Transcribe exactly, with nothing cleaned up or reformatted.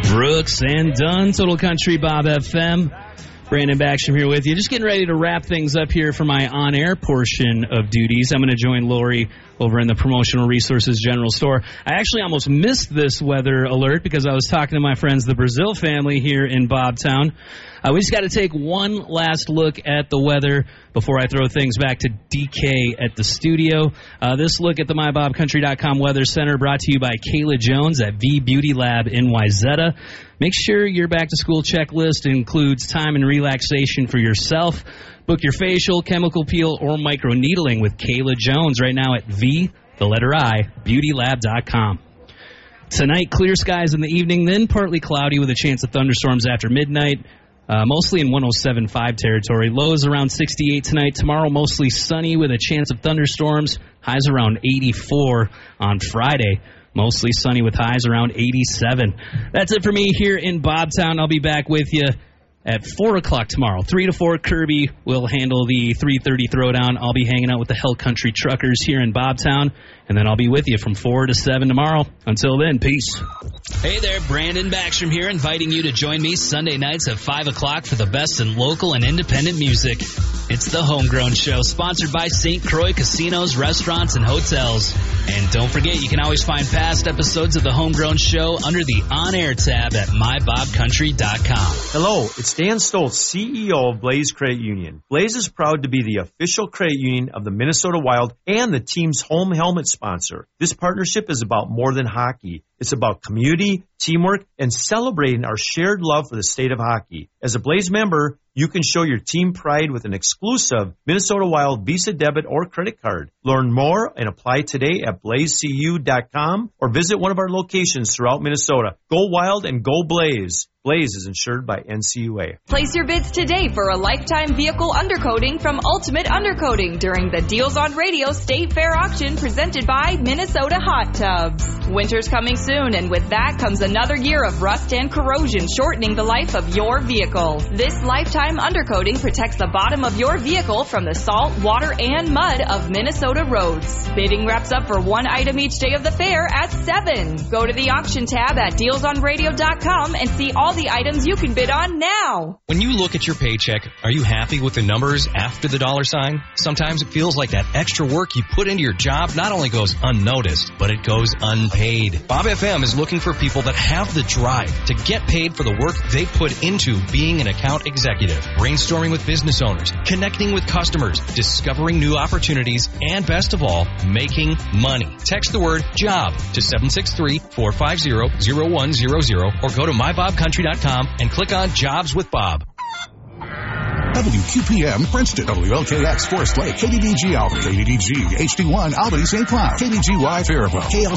Brooks and Dunn, Total Country Bob F M. Brandon Backstrom here with you. Just getting ready to wrap things up here for my on-air portion of duties. I'm going to join Lori over in the Promotional Resources General Store. I actually almost missed this weather alert because I was talking to my friends, the Brazil family here in Bobtown. Uh, we just got to take one last look at the weather before I throw things back to D K at the studio. Uh, this look at the my bob country dot com Weather Center brought to you by Kayla Jones at V Beauty Lab in Wayzata. Make sure your back-to-school checklist includes time and relaxation for yourself. Book your facial, chemical peel, or microneedling with Kayla Jones right now at V, the letter I, beauty lab dot com. Tonight, clear skies in the evening, then partly cloudy with a chance of thunderstorms after midnight. Uh, mostly in one oh seven point five territory. Lows around sixty-eight tonight. Tomorrow, mostly sunny with a chance of thunderstorms. Highs around eighty-four on Friday. Mostly sunny with highs around eighty-seven. That's it for me here in Bobtown. I'll be back with you at four o'clock tomorrow. three to four, Kirby will handle the three thirty throwdown. I'll be hanging out with the Hell Country Truckers here in Bobtown. And then I'll be with you from four to seven tomorrow. Until then, peace. Hey there, Brandon Backstrom here, inviting you to join me Sunday nights at five o'clock for the best in local and independent music. It's the Homegrown Show, sponsored by Saint Croix Casinos, Restaurants, and Hotels. And don't forget, you can always find past episodes of the Homegrown Show under the On-Air tab at my bob country dot com. Hello, it's Dan Stoltz, C E O of Blaze Credit Union. Blaze is proud to be the official credit union of the Minnesota Wild and the team's home helmet sponsor. This partnership is about more than hockey. It's about community, teamwork, and celebrating our shared love for the state of hockey. As a Blaze member, you can show your team pride with an exclusive Minnesota Wild Visa debit or credit card. Learn more and apply today at blaze c u dot com or visit one of our locations throughout Minnesota. Go Wild and go Blaze. Blaze is insured by N C U A. Place your bids today for a lifetime vehicle undercoating from Ultimate Undercoating during the Deals on Radio State Fair auction presented by Minnesota Hot Tubs. Winter's coming soon, and with that comes another year of rust and corrosion shortening the life of your vehicle. This lifetime undercoating protects the bottom of your vehicle from the salt, water, and mud of Minnesota roads. Bidding wraps up for one item each day of the fair at seven. Go to the auction tab at deals on radio dot com and see all the items you can bid on now. When you look at your paycheck, are you happy with the numbers after the dollar sign? Sometimes it feels like that extra work you put into your job not only goes unnoticed, but it goes unpaid. Bob F M is looking for people that have the drive to get paid for the work they put into being an account executive, brainstorming with business owners, connecting with customers, discovering new opportunities, and best of all, making money. Text the word JOB to seven six three, four five zero, zero one zero zero or go to my bob country dot com and click on Jobs with Bob. W Q P M Princeton, W L K X Forest Lake, K D D G Albany, K D D G H D one Albany Saint Cloud, K D G Y Faribault, K L